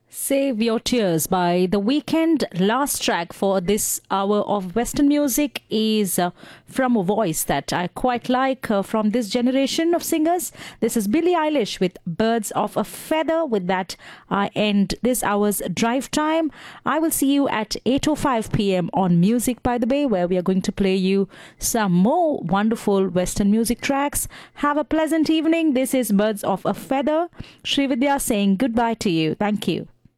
Save Your Tears by The Weeknd. Last track for this hour of Western music is from a voice that I quite like from this generation of singers. This is Billie Eilish with Birds of a Feather. With that, I end this hour's drive time. I will see you at 8:05 p.m. on Music by the Bay, where we are going to play you some more wonderful Western music tracks. Have a pleasant evening. This is Birds of a Feather. Srividya saying goodbye to you. Thank you.